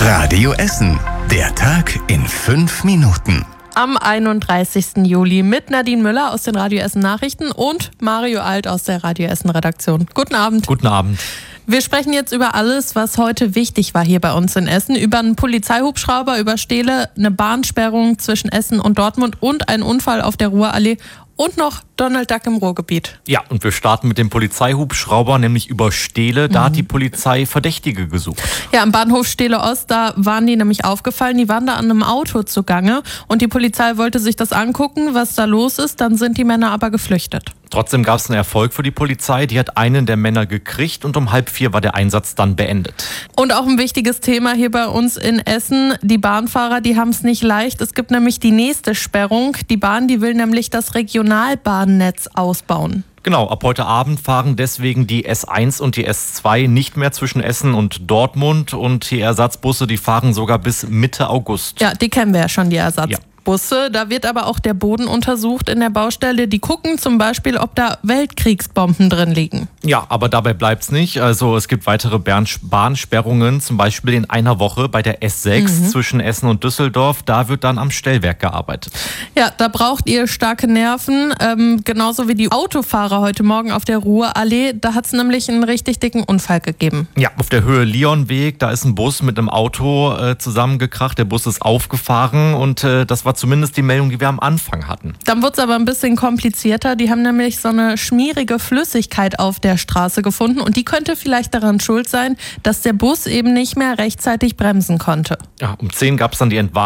Radio Essen. Der Tag in 5 Minuten. Am 31. Juli mit Nadine Müller aus den Radio Essen Nachrichten und Mario Alt aus der Radio Essen Redaktion. Guten Abend. Guten Abend. Wir sprechen jetzt über alles, was heute wichtig war hier bei uns in Essen. Über einen Polizeihubschrauber, über Stele, eine Bahnsperrung zwischen Essen und Dortmund und einen Unfall auf der Ruhrallee und noch Donald Duck im Ruhrgebiet. Ja, und wir starten mit dem Polizeihubschrauber, nämlich über Stele. Da hat die Polizei Verdächtige gesucht. Ja, am Bahnhof Stele Ost, da waren die nämlich aufgefallen. Die waren da an einem Auto zugange und die Polizei wollte sich das angucken, was da los ist. Dann sind die Männer aber geflüchtet. Trotzdem gab es einen Erfolg für die Polizei. Die hat einen der Männer gekriegt und um 3:30 war der Einsatz dann beendet. Und auch ein wichtiges Thema hier bei uns in Essen. Die Bahnfahrer, die haben es nicht leicht. Es gibt nämlich die nächste Sperrung. Die Bahn, die will nämlich das Regionalbahnnetz ausbauen. Genau, ab heute Abend fahren deswegen die S1 und die S2 nicht mehr zwischen Essen und Dortmund. Und die Ersatzbusse, die fahren sogar bis Mitte August. Ja, die kennen wir ja schon, die Ersatzbusse. Da wird aber auch der Boden untersucht in der Baustelle. Die gucken zum Beispiel, ob da Weltkriegsbomben drin liegen. Ja, aber dabei bleibt's nicht. Also es gibt weitere Bahnsperrungen, zum Beispiel in einer Woche bei der S6 zwischen Essen und Düsseldorf. Da wird dann am Stellwerk gearbeitet. Ja, da braucht ihr starke Nerven, genauso wie die Autofahrer heute Morgen auf der Ruhrallee. Da hat es nämlich einen richtig dicken Unfall gegeben. Ja, auf der Höhe Lionweg, da ist ein Bus mit einem Auto zusammengekracht. Der Bus ist aufgefahren und das war zumindest die Meldung, die wir am Anfang hatten. Dann wurde es aber ein bisschen komplizierter. Die haben nämlich so eine schmierige Flüssigkeit auf der Straße gefunden und die könnte vielleicht daran schuld sein, dass der Bus eben nicht mehr rechtzeitig bremsen konnte. Ja, um 10 gab es dann die